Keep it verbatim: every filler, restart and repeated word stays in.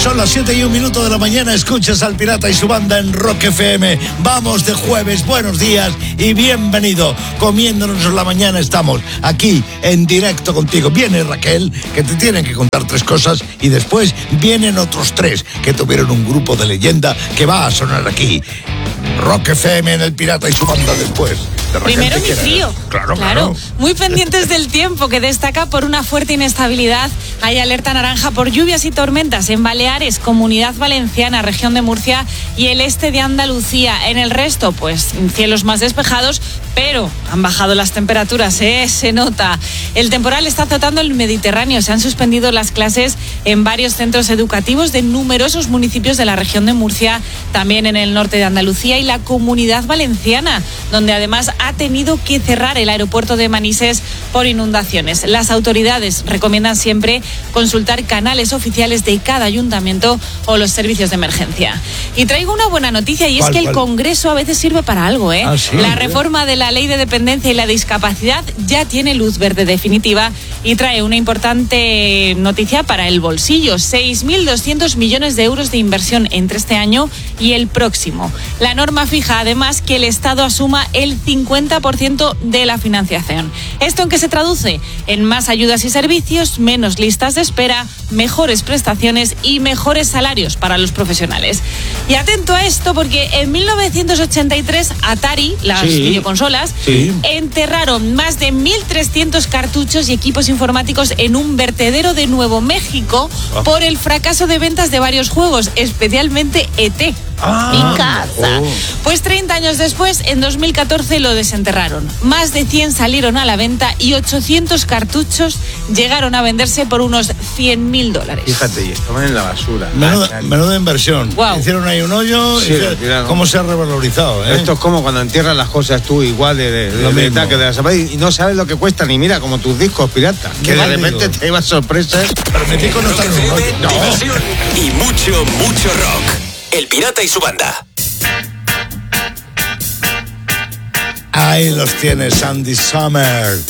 Son las siete y un minuto de la mañana. Escuchas al Pirata y su banda en Rock F M. Vamos de jueves, buenos días y bienvenido. Comiéndonos la mañana estamos aquí en directo contigo. Viene Raquel, que te tienen que contar tres cosas, y después vienen otros tres que tuvieron un grupo de leyenda que va a sonar aquí. Rock F M en el Pirata y su banda después. Primero mi trío. Claro, claro, claro. Muy pendientes del tiempo, que destaca por una fuerte inestabilidad. Hay alerta naranja por lluvias y tormentas en Baleares, Comunidad Valenciana, región de Murcia y el este de Andalucía. En el resto, pues cielos más despejados, pero han bajado las temperaturas, ¿eh? Se nota. El temporal está azotando el Mediterráneo. Se han suspendido las clases en varios centros educativos de numerosos municipios de la región de Murcia, también en el norte de Andalucía y la Comunidad Valenciana, donde además ha tenido que cerrar el aeropuerto de Manises por inundaciones. Las autoridades recomiendan siempre consultar canales oficiales de cada ayuntamiento o los servicios de emergencia. Y traigo una buena noticia, y es ¿Cuál, que el cuál? Congreso a veces sirve para algo, ¿eh? ¿Ah, sí? La reforma de la Ley de Dependencia y la Discapacidad ya tiene luz verde definitiva y trae una importante noticia para el bolsillo: seis mil doscientos millones de euros de inversión entre este año y el próximo. La norma fija además que el Estado asuma el cincuenta por ciento de la financiación. ¿Esto en qué se traduce? En más ayudas y servicios, menos listas de espera, mejores prestaciones y mejores salarios para los profesionales. Y atento a esto, porque en mil novecientos ochenta y tres Atari, las Sí. videoconsolas, Sí. enterraron más de mil trescientos cartuchos y equipos informáticos en un vertedero de Nuevo México Ah. por el fracaso de ventas de varios juegos, especialmente E T Ah. Mi casa. Oh. Pues treinta años después, en dos mil catorce, lo desenterraron. Más de cien salieron a la venta y ochocientos cartuchos llegaron a venderse por unos cien mil dólares. Fíjate, y estaban en la basura. Menuda, Ah, menuda inversión. Guau. Hicieron ahí un hoyo. Sí, y se- retiraron. ¿Cómo se ha revalorizado? ¿eh? Esto es como cuando entierras las cosas tú igual de, de, Lo de, de mismo. tal que de las y no sabes lo que cuesta, ni mira, como tus discos pirata, que No de digo. repente te llevas sorpresas. Pero mi disco no está en un hoyo. No. Diversión y mucho, mucho rock. El Pirata y su banda. Ahí los tienes, Andy Summer.